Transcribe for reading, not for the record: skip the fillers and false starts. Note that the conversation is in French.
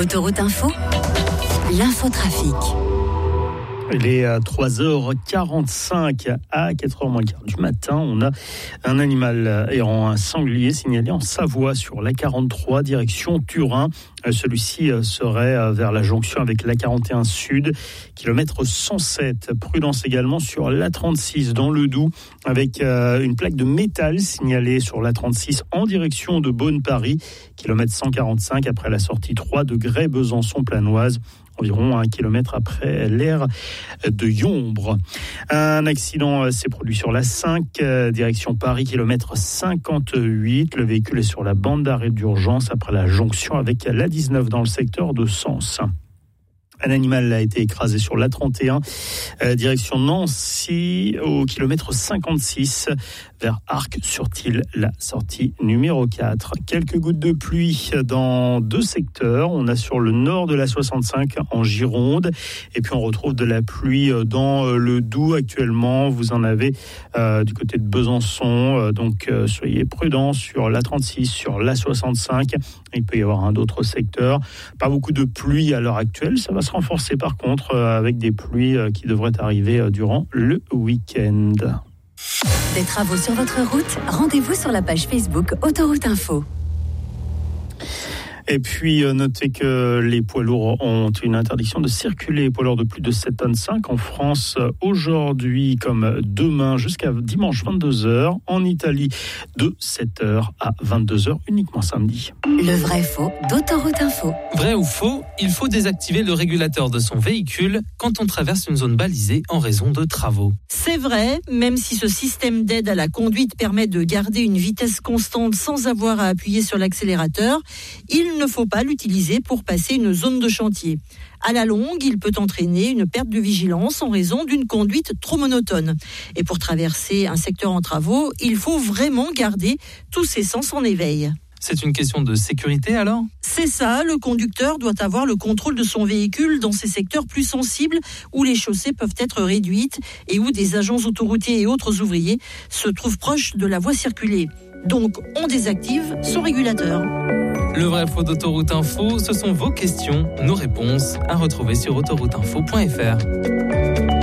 Autoroute Info, l'infotrafic. Il est à 3h45 à 4h moins quart du matin. On a un animal errant, un sanglier signalé en Savoie sur l'A43 direction Turin. Celui-ci serait vers la jonction avec l'A41 Sud, kilomètre 107. Prudence également sur l'A36 dans le Doubs avec une plaque de métal signalée sur l'A36 en direction de Beaune-Paris, kilomètre 145 après la sortie 3 de Grès-Besançon-Planoise. Environ 1 kilomètre après l'aire de Yombre. Un accident s'est produit sur la 5, direction Paris, kilomètre 58. Le véhicule est sur la bande d'arrêt d'urgence après la jonction avec la 19 dans le secteur de Sens. Un animal a été écrasé sur l'A31, direction Nancy, au kilomètre 56, vers Arc-sur-Tille, la sortie numéro 4. Quelques gouttes de pluie dans deux secteurs. On a sur le nord de la 65 en Gironde, et puis on retrouve de la pluie dans le Doubs actuellement. Vous en avez du côté de Besançon, donc soyez prudents sur l'A36, sur l'A65. Il peut y avoir d'autres secteurs. Pas beaucoup de pluie à l'heure actuelle. Ça va se renforcer par contre avec des pluies qui devraient arriver durant le week-end. Des travaux sur votre route, rendez-vous sur la page Facebook Autoroute Info. Et puis, notez que les poids lourds ont une interdiction de circuler. Poids lourds de plus de 7,5 tonnes en France aujourd'hui comme demain jusqu'à dimanche 22h. En Italie, de 7h à 22h uniquement samedi. Le vrai faux d'Autoroute Info. Vrai ou faux, il faut désactiver le régulateur de son véhicule quand on traverse une zone balisée en raison de travaux. C'est vrai, même si ce système d'aide à la conduite permet de garder une vitesse constante sans avoir à appuyer sur l'accélérateur, il ne faut pas l'utiliser pour passer une zone de chantier. À la longue, il peut entraîner une perte de vigilance en raison d'une conduite trop monotone. Et pour traverser un secteur en travaux, il faut vraiment garder tous ses sens en éveil. C'est une question de sécurité alors ? C'est ça, le conducteur doit avoir le contrôle de son véhicule dans ces secteurs plus sensibles où les chaussées peuvent être réduites et où des agents autoroutiers et autres ouvriers se trouvent proches de la voie circulée. Donc, on désactive son régulateur. Le vrai faux d'Autoroute Info, ce sont vos questions, nos réponses à retrouver sur autorouteinfo.fr.